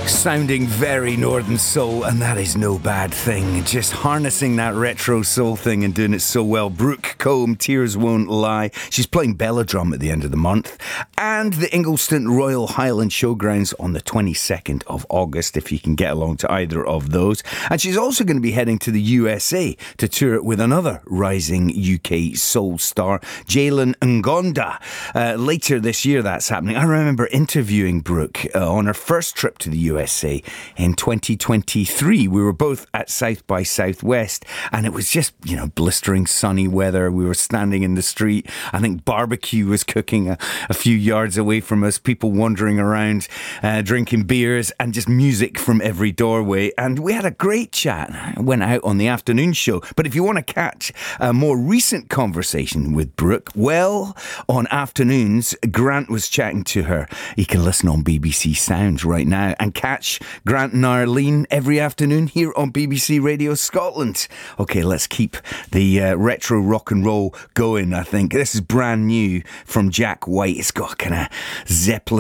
Sounding very Northern Soul, and that is no bad thing. Just harnessing that retro soul thing and doing it so well. Brooke Combe, Tears Won't Lie. She's playing Belladrum at the end of the month. And the Ingliston Royal Highland Showgrounds on the 22nd of August, if you can get along to either of those. And she's also going to be heading to the USA to tour it with another rising UK soul star, Jalen Ngonda. Later this year, that's happening. I remember interviewing Brooke on her first trip to the USA in 2023. We were both at South by Southwest, and it was just, blistering sunny weather. We were standing in the street. I think barbecue was cooking a few yards away from us, people wandering around, drinking beers, and just music from every doorway. And we had a great chat. I went out on the afternoon show. But if you want to catch a more recent conversation with Brooke, well, on afternoons, Grant was chatting to her. You can listen on BBC Sounds right now and catch Grant and Arlene every afternoon here on BBC Radio Scotland. Okay, let's keep the retro rock and roll going, I think. This is brand new from Jack White. It's got a kind of Zeppelin